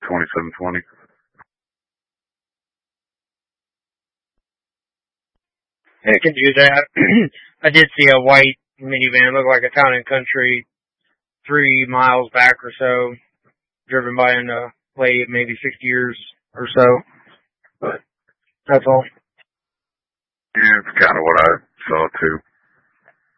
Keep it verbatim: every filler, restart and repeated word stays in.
twenty-seven twenty. I can do that. I did see a white minivan, looked like a Town and Country, three miles back or so, driven by a lady, maybe sixty years or so. But that's all. Yeah, it's kind of what I saw too.